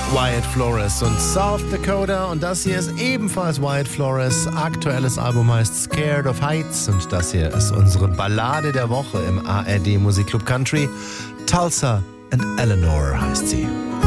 Wyatt Flores und South Dakota, und das hier ist ebenfalls Wyatt Flores. Aktuelles Album heißt Scared of Heights und das hier ist unsere Ballade der Woche im ARD Musikclub Country. Tulsa and Eleanor heißt sie.